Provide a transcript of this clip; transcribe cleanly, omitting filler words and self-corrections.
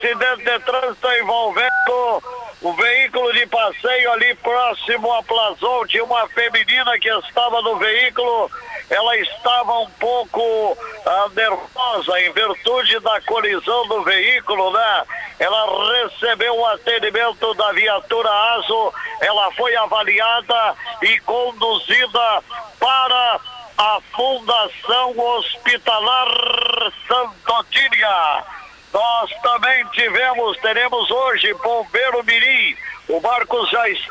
acidente de trânsito envolvendo o veículo de passeio ali próximo a Plazol. Tinha uma feminina que estava no veículo, ela estava um pouco nervosa em virtude da colisão do veículo, né? Ela recebeu o atendimento da viatura ASO, ela foi avaliada e conduzida para a Fundação Hospitalar Santo Otília. Nós também teremos hoje Bombeiro Mirim. O Marcos já está